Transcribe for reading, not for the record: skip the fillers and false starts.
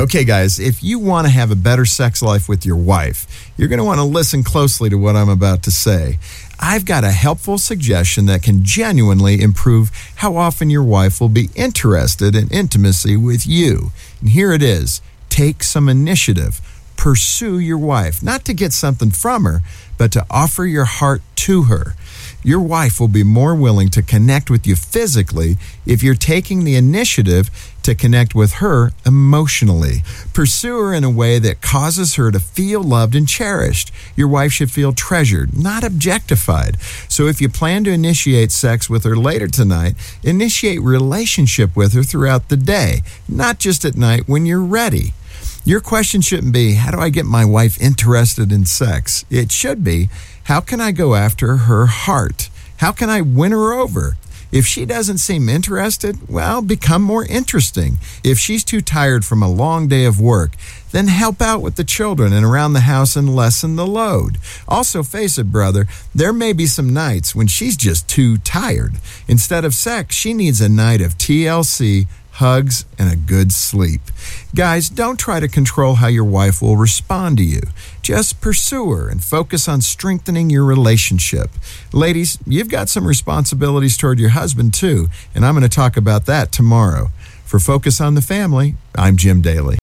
Okay, guys, if you want to have a better sex life with your wife, you're going to want to listen closely to what I'm about to say. I've got a helpful suggestion that can genuinely improve how often your wife will be interested in intimacy with you. And here it is. Take some initiative. Pursue your wife, not to get something from her, but to offer your heart to her. Your wife will be more willing to connect with you physically if you're taking the initiative to connect with her emotionally. Pursue her in a way that causes her to feel loved and cherished. Your wife should feel treasured, not objectified. So if you plan to initiate sex with her later tonight, initiate relationship with her throughout the day, not just at night when you're ready. Your question shouldn't be, how do I get my wife interested in sex? It should be, how can I go after her heart? How can I win her over? If she doesn't seem interested, well, become more interesting. If she's too tired from a long day of work, then help out with the children and around the house and lessen the load. Also, face it, brother, there may be some nights when she's just too tired. Instead of sex, she needs a night of TLC, hugs, and a good sleep. Guys, don't try to control how your wife will respond to you. Just pursue her and focus on strengthening your relationship. Ladies, you've got some responsibilities toward your husband too, and I'm going to talk about that tomorrow. For Focus on the Family, I'm Jim Daly.